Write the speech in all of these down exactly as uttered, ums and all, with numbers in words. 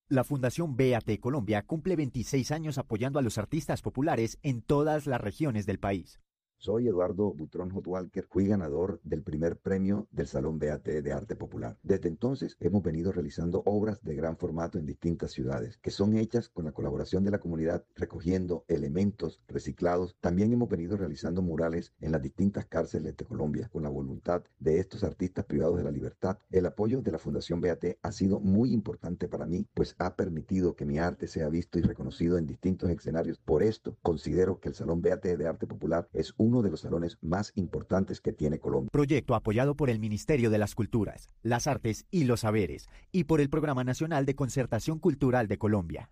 La Fundación B A T Colombia cumple veintiséis años apoyando a los artistas populares en todas las regiones del país. Soy Eduardo Butrón Hot Walker, fui ganador del primer premio del Salón B A T de Arte Popular. Desde entonces hemos venido realizando obras de gran formato en distintas ciudades, que son hechas con la colaboración de la comunidad, recogiendo elementos reciclados. También hemos venido realizando murales en las distintas cárceles de Colombia, con la voluntad de estos artistas privados de la libertad. El apoyo de la Fundación B A T ha sido muy importante para mí, pues ha permitido que mi arte sea visto y reconocido en distintos escenarios. Por esto, considero que el Salón B A T de Arte Popular es uno de los salones más importantes que tiene Colombia. Proyecto apoyado por el Ministerio de las Culturas, las Artes y los Saberes y por el Programa Nacional de Concertación Cultural de Colombia.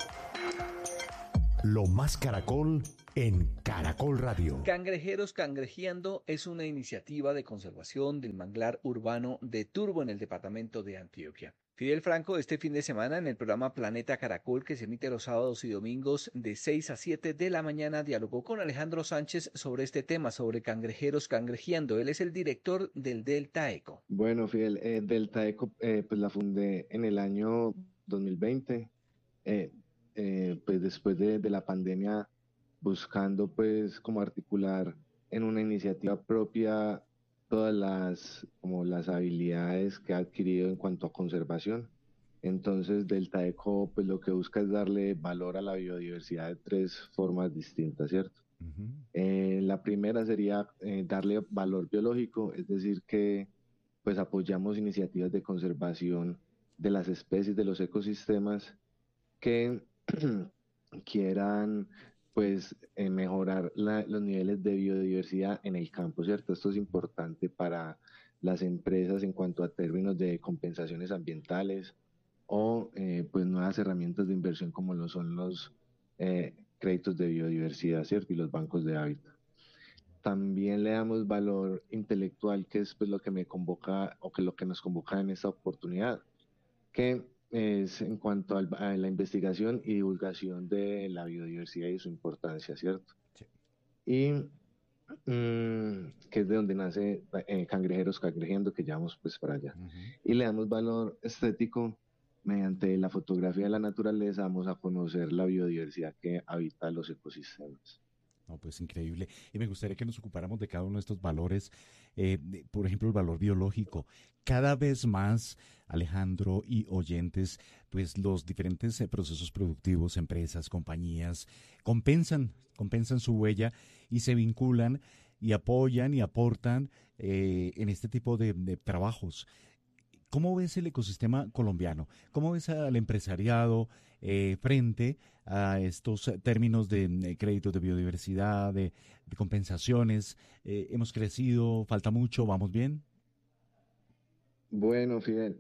Lo más Caracol en Caracol Radio. Cangrejeros Cangrejeando es una iniciativa de conservación del manglar urbano de Turbo en el departamento de Antioquia. Fidel Franco este fin de semana en el programa Planeta Caracol, que se emite los sábados y domingos de seis a siete de la mañana, dialogó con Alejandro Sánchez sobre este tema, sobre Cangrejeros Cangrejeando. Él es el director del Delta Eco. Bueno, Fidel, eh, Delta Eco eh, pues la fundé en el año dos mil veinte, eh, eh, pues después de, de la pandemia, buscando pues como articular en una iniciativa propia todas las, como las habilidades que ha adquirido en cuanto a conservación. Entonces, Delta Eco, pues lo que busca es darle valor a la biodiversidad de tres formas distintas, ¿cierto? Uh-huh. Eh, la primera sería eh, darle valor biológico, es decir, que pues apoyamos iniciativas de conservación de las especies, de los ecosistemas que quieran pues eh, mejorar la, los niveles de biodiversidad en el campo, ¿cierto? Esto es importante para las empresas en cuanto a términos de compensaciones ambientales o eh, pues nuevas herramientas de inversión como lo son los eh, créditos de biodiversidad, ¿cierto? Y los bancos de hábitat. También le damos valor intelectual, que es pues lo que me convoca o que lo que nos convoca en esta oportunidad, que es en cuanto al, a la investigación y divulgación de la biodiversidad y su importancia, ¿cierto? Sí. Y mmm, que es de donde nace eh, Cangrejeros Cangrejeando, que llevamos pues para allá. Uh-huh. Y le damos valor estético mediante la fotografía de la naturaleza, vamos a conocer la biodiversidad que habita los ecosistemas. No, pues increíble. Y me gustaría que nos ocupáramos de cada uno de estos valores. Eh, de, por ejemplo, el valor biológico. Cada vez más, Alejandro y oyentes, pues los diferentes eh, procesos productivos, empresas, compañías, compensan, compensan su huella y se vinculan y apoyan y aportan eh, en este tipo de, de trabajos. ¿Cómo ves el ecosistema colombiano? ¿Cómo ves al empresariado eh, frente a estos términos de, de créditos de biodiversidad, de, de compensaciones? Eh, ¿Hemos crecido? ¿Falta mucho? ¿Vamos bien? Bueno, Fidel,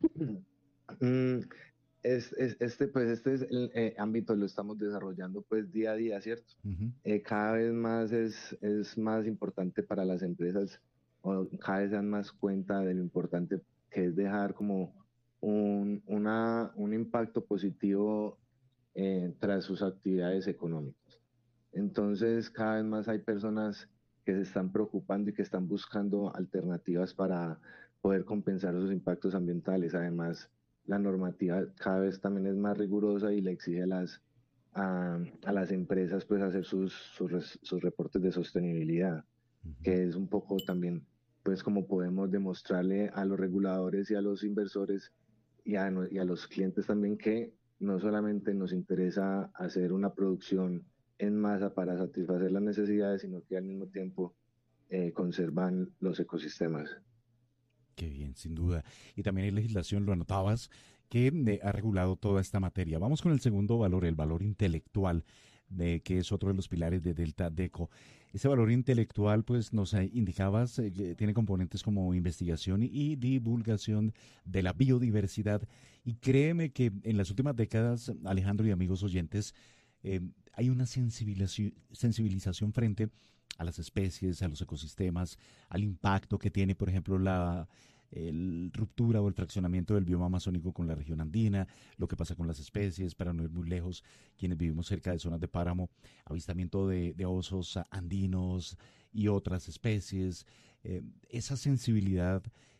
mm, es, es, este, pues este es el eh, ámbito, lo estamos desarrollando pues día a día, ¿cierto? Uh-huh. Eh, cada vez más es, es más importante para las empresas, o cada vez se dan más cuenta de lo importante que es dejar como un, una, un impacto positivo eh, tras sus actividades económicas. Entonces, cada vez más hay personas que se están preocupando y que están buscando alternativas para poder compensar esos impactos ambientales. Además, la normativa cada vez también es más rigurosa y le exige a las, a, a las empresas pues hacer sus, sus, sus reportes de sostenibilidad, uh-huh. que es un poco también pues como podemos demostrarle a los reguladores y a los inversores y a, y a los clientes también que no solamente nos interesa hacer una producción en masa para satisfacer las necesidades, sino que al mismo tiempo eh, conservan los ecosistemas. Qué bien, sin duda. Y también hay legislación, lo anotabas, que eh, ha regulado toda esta materia. Vamos con el segundo valor, el valor intelectual, de, que es otro de los pilares de Delta Eco. Ese valor intelectual, pues nos indicabas, eh, que tiene componentes como investigación y divulgación de la biodiversidad. Y créeme que en las últimas décadas, Alejandro y amigos oyentes, eh, hay una sensibilización, sensibilización frente a las especies, a los ecosistemas, al impacto que tiene, por ejemplo, la el ruptura o el fraccionamiento del bioma amazónico con la región andina, lo que pasa con las especies, para no ir muy lejos, quienes vivimos cerca de zonas de páramo, avistamiento de, de osos andinos y otras especies, eh, esa sensibilidad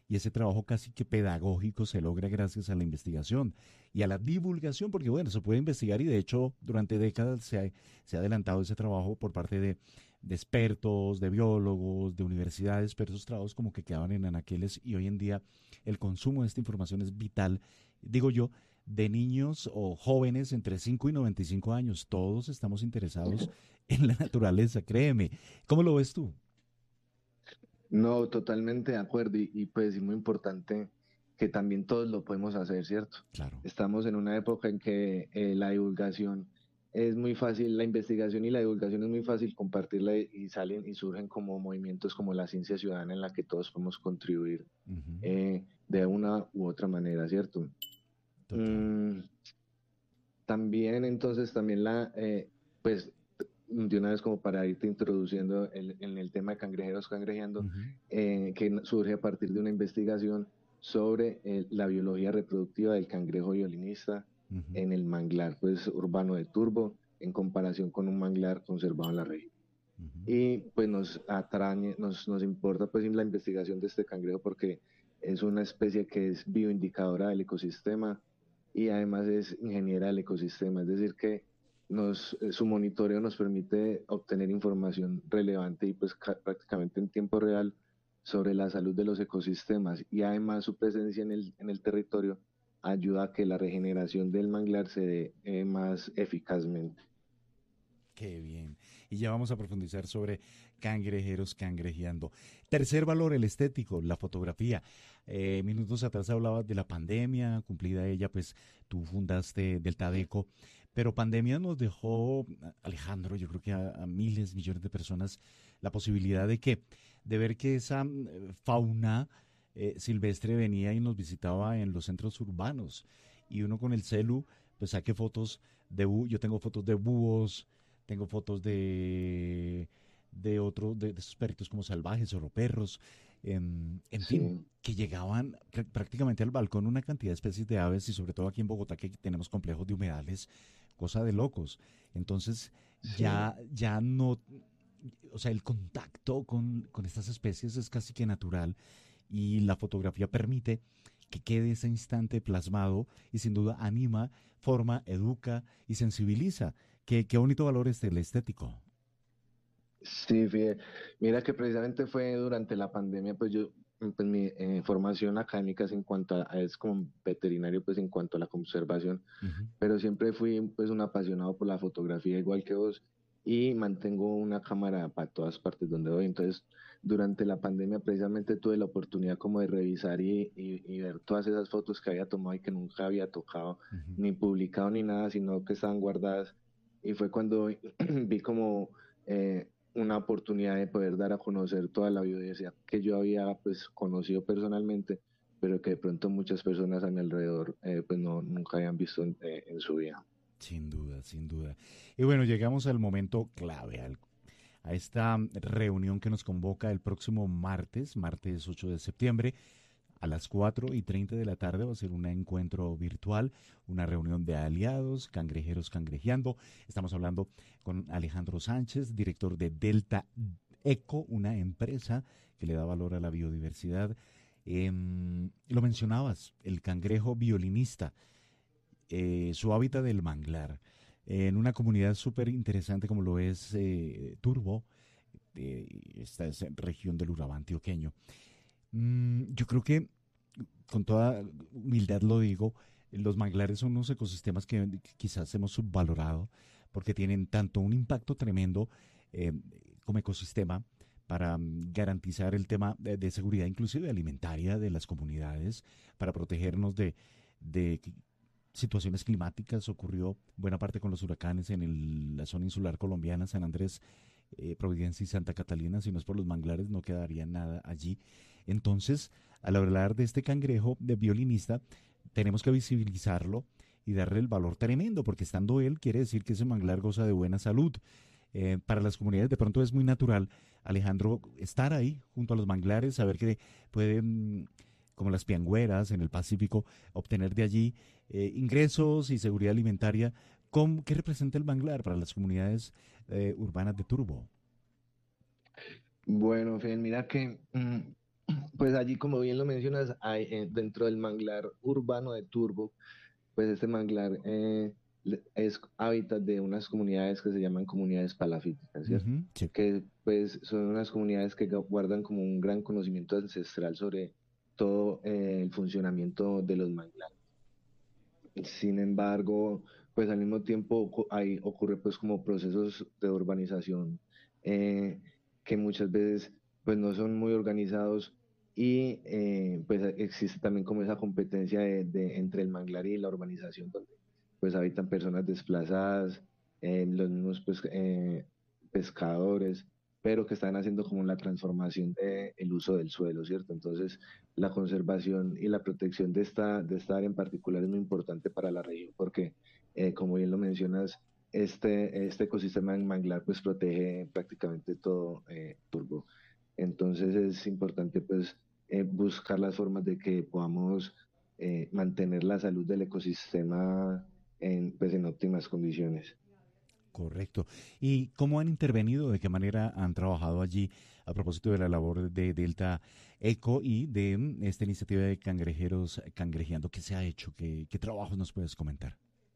y ese trabajo casi que pedagógico se logra gracias a la investigación y a la divulgación, porque bueno, se puede investigar y de hecho durante décadas se ha, se ha adelantado ese trabajo por parte de, de expertos, de biólogos, de universidades, pero esos trabajos como que quedaban en anaqueles y hoy en día el consumo de esta información es vital, digo yo, de niños o jóvenes entre cinco y noventa y cinco años. Todos estamos interesados en la naturaleza, créeme. ¿Cómo lo ves tú? No, totalmente de acuerdo y, y pues es muy importante que también todos lo podemos hacer, ¿cierto? Claro. Estamos en una época en que eh, la divulgación es muy fácil, la investigación y la divulgación es muy fácil compartirla y, y salen y surgen como movimientos como la ciencia ciudadana en la que todos podemos contribuir uh-huh. eh, de una u otra manera, ¿cierto? Mm, también entonces también la, eh, pues de una vez como para irte introduciendo el, en el tema de cangrejeros cangrejeando, uh-huh. eh, que surge a partir de una investigación sobre eh, la biología reproductiva del cangrejo violinista uh-huh. en el manglar pues, urbano de Turbo, en comparación con un manglar conservado en la región. Uh-huh. Y pues nos atrañe, nos, nos importa pues la investigación de este cangrejo porque es una especie que es bioindicadora del ecosistema y además es ingeniera del ecosistema, es decir que Nos, su monitoreo nos permite obtener información relevante y pues ca- prácticamente en tiempo real sobre la salud de los ecosistemas y además su presencia en el, en el territorio ayuda a que la regeneración del manglar se dé eh, más eficazmente. Qué bien. Y ya vamos a profundizar sobre cangrejeros cangrejeando. Tercer valor, el estético, la fotografía. Eh, minutos atrás hablabas de la pandemia, cumplida ella, pues tú fundaste Delta Deco. Pero pandemia nos dejó, Alejandro, yo creo que a, a miles, millones de personas, la posibilidad de que, de ver que esa eh, fauna eh, silvestre venía y nos visitaba en los centros urbanos. Y uno con el celu, pues saque fotos de búhos, yo tengo fotos de búhos, tengo fotos de, de otros, de, de esos perritos como salvajes o perros, en, en sí. fin, que llegaban prácticamente al balcón una cantidad de especies de aves y sobre todo aquí en Bogotá que tenemos complejos de humedales, cosa de locos. Entonces sí. ya, ya no, o sea, el contacto con, con estas especies es casi que natural y la fotografía permite que quede ese instante plasmado y sin duda anima, forma, educa y sensibiliza. Qué, qué bonito valor es el estético. Sí, fíjate. Mira que precisamente fue durante la pandemia, pues yo, pues mi eh, formación académica es en cuanto a, es como veterinario, pues en cuanto a la conservación, uh-huh. pero siempre fui pues un apasionado por la fotografía igual que vos y mantengo una cámara para todas partes donde voy. Entonces, durante la pandemia precisamente tuve la oportunidad como de revisar y, y, y ver todas esas fotos que había tomado y que nunca había tocado, uh-huh. ni publicado ni nada, sino que estaban guardadas. Y fue cuando vi como eh, una oportunidad de poder dar a conocer toda la biodiversidad que yo había pues conocido personalmente, pero que de pronto muchas personas a mi alrededor eh, pues no, nunca habían visto en, eh, en su vida. Sin duda, sin duda. Y bueno, llegamos al momento clave, al, a esta reunión que nos convoca el próximo martes, martes ocho de septiembre, a las cuatro y treinta de la tarde va a ser un encuentro virtual, una reunión de aliados, cangrejeros cangrejeando. Estamos hablando con Alejandro Sánchez, director de Delta Eco, una empresa que le da valor a la biodiversidad. Eh, lo mencionabas, el cangrejo violinista, eh, su hábitat del manglar, eh, en una comunidad súper interesante como lo es eh, Turbo, eh, esta es región del Urabá antioqueño. Yo creo que, con toda humildad lo digo, los manglares son unos ecosistemas que quizás hemos subvalorado porque tienen tanto un impacto tremendo eh, como ecosistema para um, garantizar el tema de, de seguridad inclusive alimentaria de las comunidades, para protegernos de, de situaciones climáticas. Ocurrió buena parte con los huracanes en el, la zona insular colombiana, San Andrés, eh, Providencia y Santa Catalina. Si no es por los manglares no quedaría nada allí. Entonces, al hablar de este cangrejo de violinista, tenemos que visibilizarlo y darle el valor tremendo, porque estando él quiere decir que ese manglar goza de buena salud. Eh, para las comunidades de pronto es muy natural, Alejandro, estar ahí junto a los manglares, saber que pueden, como las piangüeras en el Pacífico, obtener de allí eh, ingresos y seguridad alimentaria. ¿Cómo, ¿Qué representa el manglar para las comunidades eh, urbanas de Turbo? Bueno, Fidel, mira que mmm, Pues allí, como bien lo mencionas, hay, eh, dentro del manglar urbano de Turbo, pues este manglar eh, le- es hábitat de unas comunidades que se llaman comunidades palafíticas, ¿cierto? Ujú, sí. Que pues son unas comunidades que gu- guardan como un gran conocimiento ancestral sobre todo eh, el funcionamiento de los manglares. Sin embargo, pues al mismo tiempo ocu- ahí ocurre pues como procesos de urbanización eh, que muchas veces pues no son muy organizados y eh, pues existe también como esa competencia de, de- entre el manglar y la urbanización donde pues habitan personas desplazadas, eh, los mismos pues, eh, pescadores, pero que están haciendo como la transformación del uso del suelo, ¿cierto? Entonces, la conservación y la protección de esta, de esta área en particular es muy importante para la región porque, eh, como bien lo mencionas, este, este ecosistema en manglar pues protege prácticamente todo eh, Turbo. Entonces es importante pues eh, buscar las formas de que podamos eh, mantener la salud del ecosistema en, pues, en óptimas condiciones. Correcto. ¿Y cómo han intervenido? ¿De qué manera han trabajado allí a propósito de la labor de Delta Eco y de mm, esta iniciativa de cangrejeros cangrejeando? ¿Qué se ha hecho? ¿Qué, qué trabajos nos puedes comentar?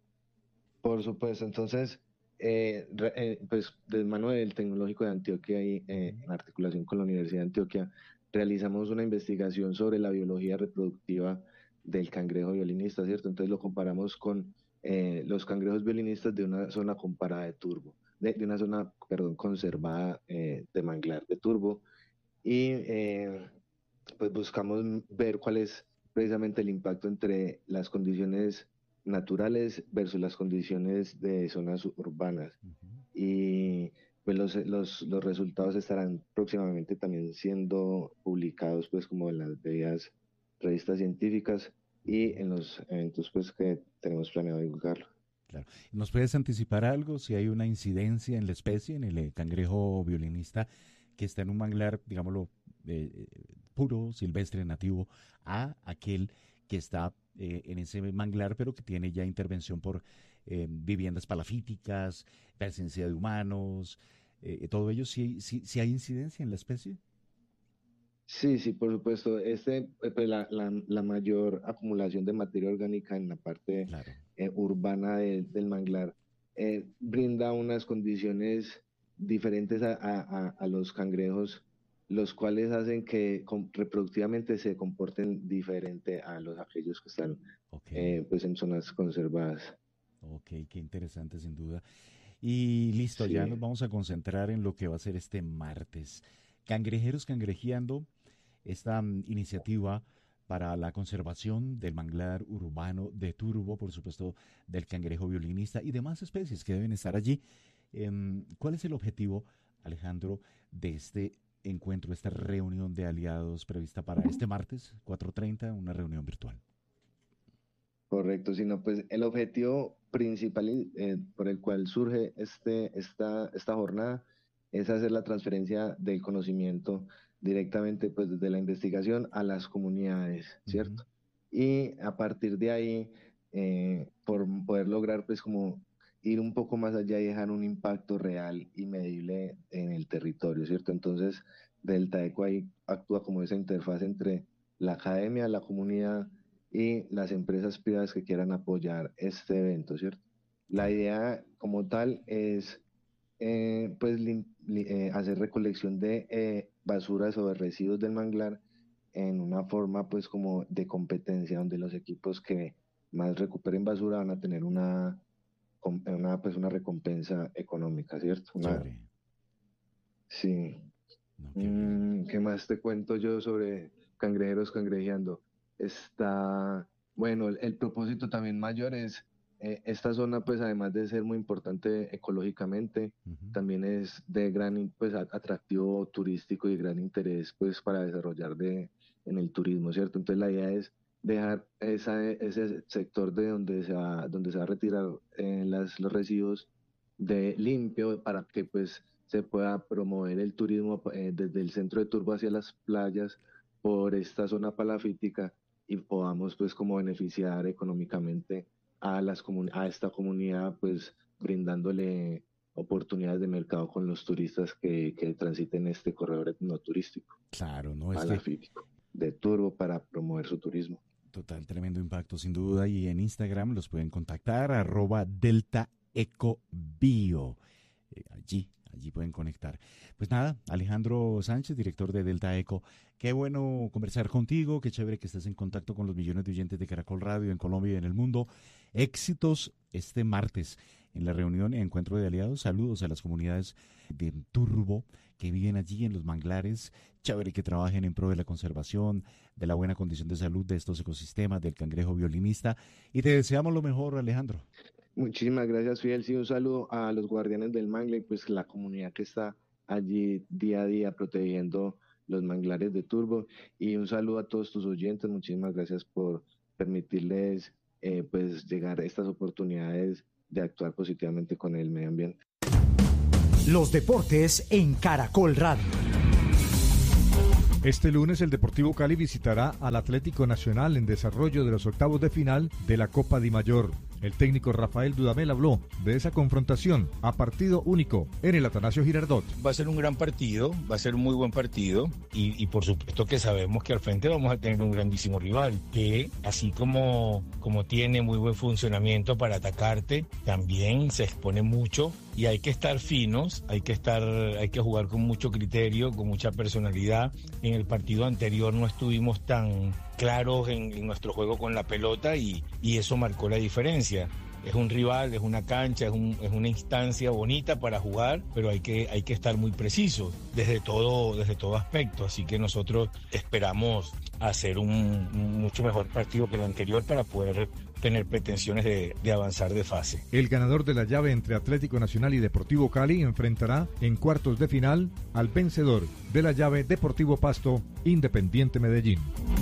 Por supuesto, entonces, eh, re- eh, pues de mano del Tecnológico de Antioquia y Ujú. eh, en articulación con la Universidad de Antioquia, realizamos una investigación sobre la biología reproductiva del cangrejo violinista, ¿cierto? Entonces lo comparamos con eh, los cangrejos violinistas de una zona comparada de turbo, de, de una zona, perdón, conservada eh, de manglar de turbo, y eh, pues buscamos ver cuál es precisamente el impacto entre las condiciones naturales versus las condiciones de zonas urbanas. Ujú. Y pues los, los, los resultados estarán próximamente también siendo publicados pues como en las debidas revistas científicas y en los eventos pues que tenemos planeado divulgarlo. Claro. ¿Nos puedes anticipar algo? Si hay una incidencia en la especie, en el eh, cangrejo violinista que está en un manglar, digámoslo, eh, eh, puro, silvestre, nativo, a aquel que está eh, en ese manglar, pero que tiene ya intervención por eh, viviendas palafíticas, presencia de humanos, eh, todo ello, ¿sí, sí, sí hay incidencia en la especie? Sí, sí, por supuesto. Este, eh, pues, la, la, la mayor acumulación de materia orgánica en la parte Claro. eh, urbana de- del manglar eh, brinda unas condiciones diferentes a, a- a- a los cangrejos, los cuales hacen que com- reproductivamente se comporten diferente a los aquellos que están Ok, eh, pues en zonas conservadas. ok, qué interesante sin duda. Y listo, ya Sí. nos vamos a concentrar en lo que va a ser este martes. Cangrejeros Cangrejeando, esta mm, iniciativa para la conservación del manglar urbano de Turbo, por supuesto, del cangrejo violinista y demás especies que deben estar allí. Em, ¿Cuál es el objetivo, Alejandro, de este encuentro, esta reunión de aliados prevista para este martes, cuatro treinta, una reunión virtual? Correcto, sino pues el objetivo principal y, eh, por el cual surge este, esta, esta jornada es hacer la transferencia del conocimiento directamente pues desde la investigación a las comunidades, Ujú. ¿cierto? Y a partir de ahí, eh, por poder lograr pues como ir un poco más allá y dejar un impacto real y medible en el territorio, ¿cierto? Entonces, Delta Eco ahí actúa como esa interfaz entre la academia, la comunidad y las empresas privadas que quieran apoyar este evento, ¿cierto? La Claro. idea como tal es eh, pues lim- li- eh, hacer recolección de eh, basuras o de residuos del manglar en una forma pues como de competencia donde los equipos que más recuperen basura van a tener una, com- una pues una recompensa económica, ¿cierto? Una, Chévere. sí. No, qué bien. Mm, ¿qué más te cuento yo sobre cangrejeros cangrejeando? Está, bueno, el, el propósito también mayor es, eh, esta zona, pues además de ser muy importante ecológicamente, Ujú. también es de gran, in- pues, a- atractivo turístico y gran interés, pues, para desarrollar de, en el turismo, ¿cierto? Entonces la idea es dejar esa, ese sector de donde se va, donde se va a retirar eh, las, los residuos de limpio para que, pues, se pueda promover el turismo eh, desde el centro de Turbo hacia las playas por esta zona palafítica y podamos pues como beneficiar económicamente a las comun- a esta comunidad pues brindándole oportunidades de mercado con los turistas que, que transiten este corredor etnoturístico. Claro, ¿no? Es palafítico de Turbo para promover su turismo. Total, tremendo impacto sin duda, y en Instagram los pueden contactar, arroba Delta Eco Bio. Eh, allí, allí pueden conectar. Pues nada, Alejandro Sánchez, director de Delta Eco, qué bueno conversar contigo, qué chévere que estés en contacto con los millones de oyentes de Caracol Radio en Colombia y en el mundo. Éxitos este martes en la reunión y encuentro de aliados. Saludos a las comunidades de Turbo que viven allí en los manglares. Chévere que trabajen en pro de la conservación, de la buena condición de salud de estos ecosistemas, del cangrejo violinista. Y te deseamos lo mejor, Alejandro. Muchísimas gracias, Fidel. Sí, un saludo a los guardianes del manglar y pues la comunidad que está allí día a día protegiendo los manglares de Turbo. Y un saludo a todos tus oyentes. Muchísimas gracias por permitirles eh, pues llegar a estas oportunidades de actuar positivamente con el medio ambiente. Los deportes en Caracol Radio. Este lunes el Deportivo Cali visitará al Atlético Nacional en desarrollo de los octavos de final de la Copa Di Mayor. El técnico Rafael Dudamel habló de esa confrontación a partido único en el Atanasio Girardot. Va a ser un gran partido, va a ser un muy buen partido y, y por supuesto que sabemos que al frente vamos a tener un grandísimo rival que así como, como tiene muy buen funcionamiento para atacarte, también se expone mucho y hay que estar finos, hay que estar, hay que jugar con mucho criterio, con mucha personalidad. En el partido anterior no estuvimos tan claros en, en nuestro juego con la pelota y, y eso marcó la diferencia. Es un rival, es una cancha, es, un, es una instancia bonita para jugar, pero hay que, hay que estar muy precisos desde todo, desde todo aspecto. Así que nosotros esperamos hacer un, un mucho mejor partido que el anterior para poder tener pretensiones de, de avanzar de fase. El ganador de la llave entre Atlético Nacional y Deportivo Cali enfrentará en cuartos de final al vencedor de la llave Deportivo Pasto Independiente Medellín.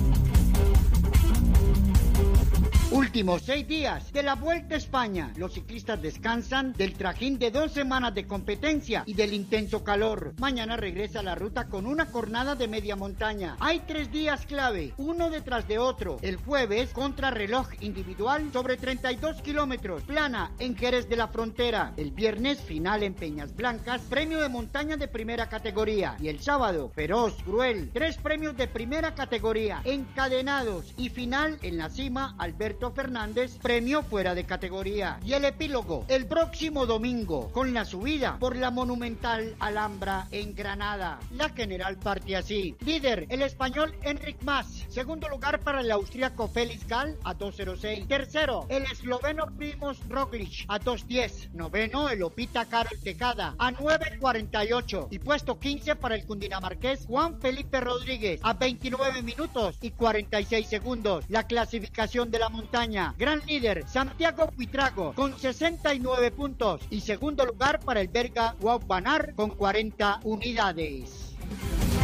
Últimos seis días de la Vuelta a España. Los ciclistas descansan del trajín de dos semanas de competencia y del intenso calor. Mañana regresa a la ruta con una jornada de media montaña. Hay tres días clave, uno detrás de otro. El jueves, contrarreloj individual sobre treinta y dos kilómetros, plana en Jerez de la Frontera. El viernes, final en Peñas Blancas, premio de montaña de primera categoría. Y el sábado, feroz, cruel, tres premios de primera categoría, encadenados. Y final en la cima, Alberto Fernández, premio fuera de categoría. Y el epílogo, el próximo domingo, con la subida por la monumental Alhambra en Granada. La general parte así. Líder, el español Enric Mas. Segundo lugar para el austríaco Félix Gall a dos cero seis. Tercero, el esloveno Primož Roglič a dos diez. Noveno, el opita Karol Tejada a nueve cuarenta y ocho. Y puesto quince para el cundinamarqués Juan Felipe Rodríguez a veintinueve minutos y cuarenta y seis segundos. La clasificación de la montaña. Gran líder, Santiago Buitrago con sesenta y nueve puntos y segundo lugar para el belga Wout van Aert con cuarenta unidades.